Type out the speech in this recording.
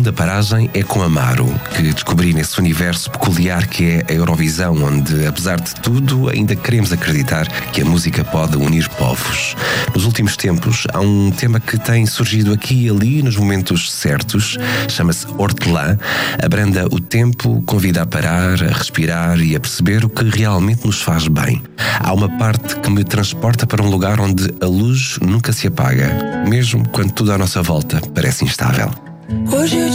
segunda paragem é com Amaro, que descobri nesse universo peculiar que é a Eurovisão, onde, apesar de tudo, ainda queremos acreditar que a música pode unir povos. Nos últimos tempos, há um tema que tem surgido aqui e ali nos momentos certos, chama-se Hortelã, abranda o tempo, convida a parar, a respirar e a perceber o que realmente nos faz bem. Há uma parte que me transporta para um lugar onde a luz nunca se apaga, mesmo quando tudo à nossa volta parece instável. Hoje